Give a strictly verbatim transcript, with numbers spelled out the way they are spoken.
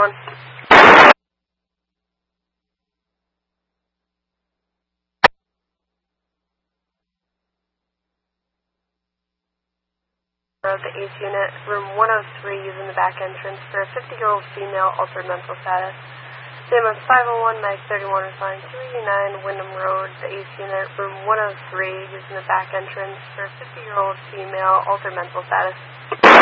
One. Of the Ace Unit, room one oh three, using the back entrance for a fifty-year-old female, altered mental status. Name of five oh one, Mag thirty-one, refined two eighty-nine Wyndham Road, the Ace Unit, room one oh three, using the back entrance for a fifty-year-old female, altered mental status.